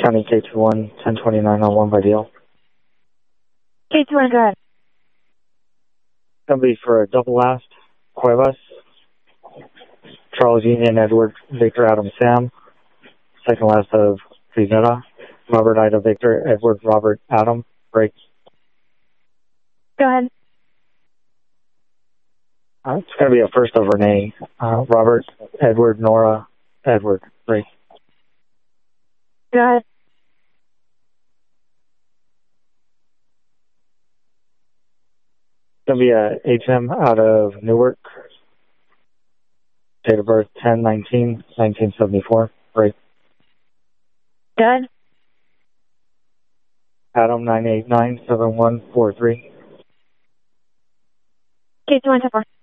County K21, 1029 on 1 by deal. K21, go ahead. Gonna be for a double last, Cuevas, Charles Union, Edward, Victor, Adam, Sam. Second last of Frizetta, Robert, Ida, Victor, Edward, Robert, Adam, break. Go ahead. It's gonna be a first of Renee, Robert, Edward, Nora, Edward, break. Go ahead. Gonna be a HM out of Newark. Date of birth 10/19/1974. Break. Go ahead. Adam 9897143. K21, 10-4.